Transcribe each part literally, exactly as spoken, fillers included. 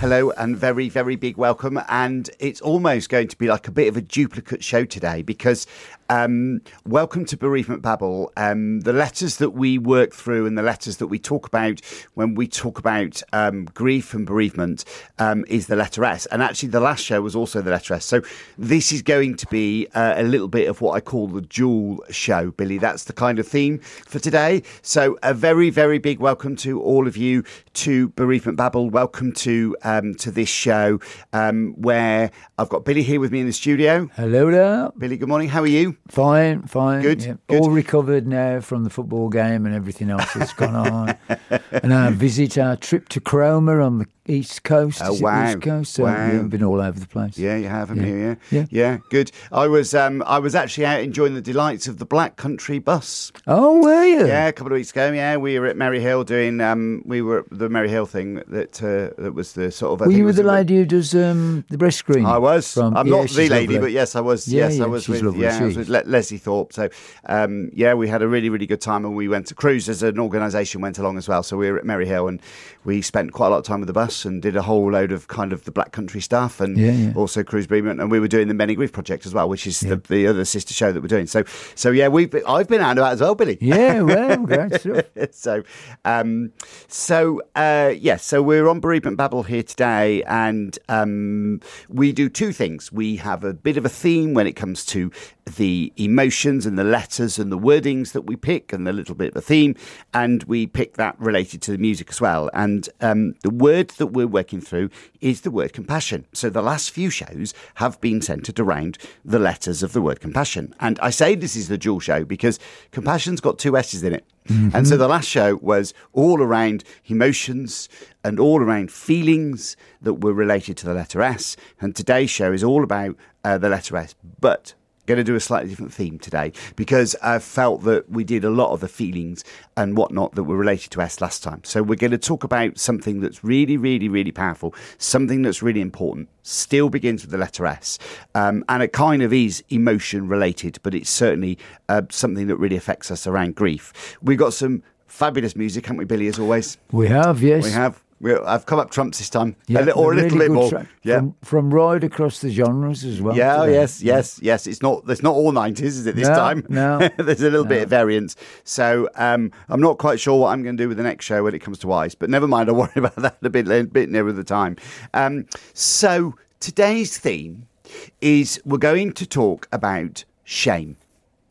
Hello and very, very big welcome. And it's almost going to be like a bit of a duplicate show today because um, welcome to Bereavement Babble. Um, the letters that we work through and the letters that we talk about when we talk about um, grief and bereavement um, is the letter S. And actually the last show was also the letter S. So this is going to be uh, a little bit of what I call the dual show, Billy. That's the kind of theme for today. So a very, very big welcome to all of you to Bereavement Babble. Welcome to um, to this show um, where I've got Billy here with me in the studio. Hello there. Billy, good morning. How are you? Fine, fine. Good, yeah. good. All recovered now from the football game and everything else that's gone on. And our visit, our trip to Cromer on the East Coast. Oh, Is it wow. East Coast? So, Wow. yeah, I've been all over the place. Yeah, you have, haven't Yeah. you? Yeah. Yeah. Yeah, good. I was um, I was actually out enjoying the delights of the Black Country bus. Oh, were you? Yeah, a couple of weeks ago. Yeah, we were at Merry Hill doing. Um, we were at the Merry Hill thing that uh, that was the sort of. I Were think you it with was the a- lady who does um, the breast screen? I was. From, I'm yeah, not the she's lady, lovely. but yes, I was. Yeah, yes, yeah, I was she's with. lovely, Yeah, I was she with is. Le- Leslie Thorpe. So, um, yeah, we had a really, really good time, and we went to cruise as an organisation went along as well. So we were at Merry Hill, and we spent quite a lot of time with the bus and did a whole load of kind of the Black Country stuff, and Yeah, yeah. also Cruise Bereavement, and we were doing the Many Grief Project as well, which is the, the other sister show that we're doing. So, so yeah, we've been, I've been out and about as well, Billy. Yeah, well, great stuff. so, um, so uh, yes, so we're on Bereavement Babble here today, and um, we do two things. We have a bit of a theme when it comes to the emotions and the letters and the wordings that we pick, and a little bit of a theme, and we pick that related to the music as well. And um, the word that we're working through is the word compassion. So the last few shows have been centred around the letters of the word compassion. And I say this is the dual show because compassion's got two S's in it. Mm-hmm. And so the last show was all around emotions and all around feelings that were related to the letter S. And today's show is all about uh, the letter S. But going to do a slightly different theme today because I felt that we did a lot of the feelings and whatnot that were related to S last time. So we're going to talk about something that's really, really, really powerful, something that's really important, still begins with the letter S. Um, and it kind of is emotion related, but it's certainly uh, something that really affects us around grief. We've got some fabulous music, haven't we, Billy, as always? We have, yes. We have. We, I've come up trumps this time, Yeah, a li- or a little really bit good more. track. Yeah. From, from right across the genres as well. Yeah, oh, today. yes, yes, yes. It's not. It's not all nineties, is it? This No, time, no, There's a little no. bit of variance. So um, I'm not quite sure what I'm going to do with the next show when it comes to Wise, but never mind. I'll worry about that a bit, a bit nearer the time. Um, so today's theme is we're going to talk about shame.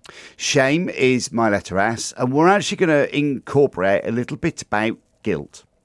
Shame is my letter S, and we're actually going to incorporate a little bit about guilt.